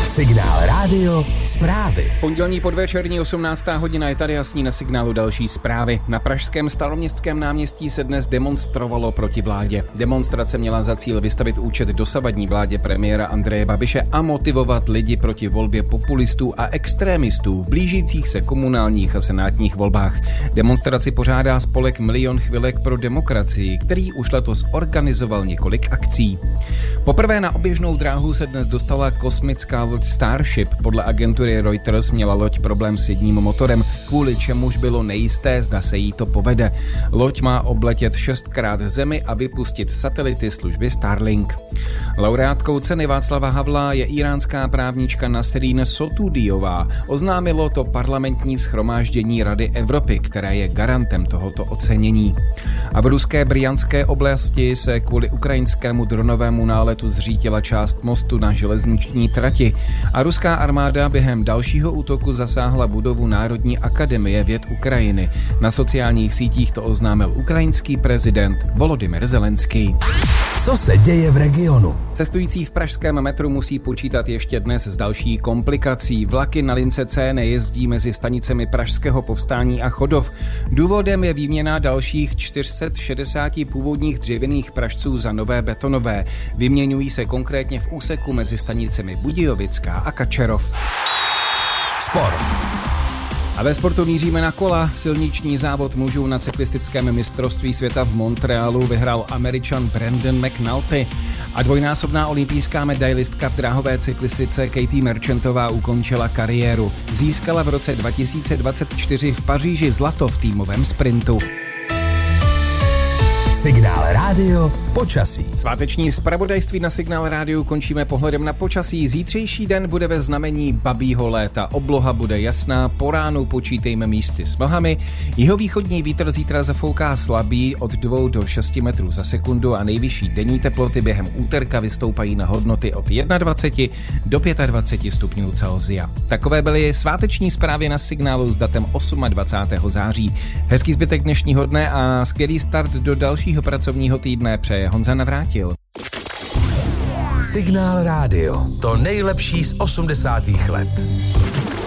Signál rádio zprávy. Pondělní podvečerní 18. hodina je tady jasný na Signálu další zprávy. Na pražském Staroměstském náměstí se dnes demonstrovalo proti vládě. Demonstrace měla za cíl vystavit účet dosavadní vládě premiéra Andreje Babiše a motivovat lidi proti volbě populistů a extrémistů v blížících se komunálních a senátních volbách. Demonstraci pořádá spolek Milion chvilek pro demokracii, který už letos organizoval několik akcí. Poprvé na oběžnou dráhu se dnes dostala kosmická loď Starship. Podle agentury Reuters měla loď problém s jedním motorem, kvůli čemuž bylo nejisté, zda se jí to povede. Loď má obletět 6krát Zemi a vypustit satelity služby Starlink. Laureátkou ceny Václava Havla je iránská právnička Nasrín Sotudijová. Oznámilo to parlamentní shromáždění Rady Evropy, které je garantem tohoto ocenění. A v ruské Brjanské oblasti se kvůli ukrajinskému dronovému náletu zřítila část mostu na železniční trati a ruská armáda během dalšího útoku zasáhla budovu Národní akademie věd Ukrajiny. Na sociálních sítích to oznámil ukrajinský prezident Volodymyr Zelenský. Co se děje v regionu? Cestující v pražském metru musí počítat ještě dnes s další komplikací. Vlaky na lince C nejezdí mezi stanicemi Pražského Povstání a Chodov. Důvodem je výměna dalších 460 původních dřevěných pražců za nové betonové. Vyměňují se konkrétně v úseku mezi stanicemi Budějovická a Kačerov. Sport. A ve sportu míříme na kola. Silniční závod mužů na cyklistickém mistrovství světa v Montrealu vyhrál Američan Brandon McNulty a dvojnásobná olympijská medailistka v dráhové cyklistice Katie Merchantová ukončila kariéru. Získala v roce 2024 v Paříži zlato v týmovém sprintu. Signál rádio počasí. Sváteční zpravodajství na Signál rádiu končíme pohledem na počasí. Zítřejší den bude ve znamení babího léta. Obloha bude jasná, po ránu počítejme místy s mlhami. Jihovýchodní vítr zítra zafouká slabý od 2 do 6 metrů za sekundu a nejvyšší denní teploty během úterka vystoupají na hodnoty od 21 do 25 stupňů Celsia. Takové byly sváteční zprávy na Signálu s datem 28. září. Hezký zbytek dnešního dne a skvělý start do dalšího pracovního týdne přeje Honza Navrátil. Signál rádio. To nejlepší z 80. let.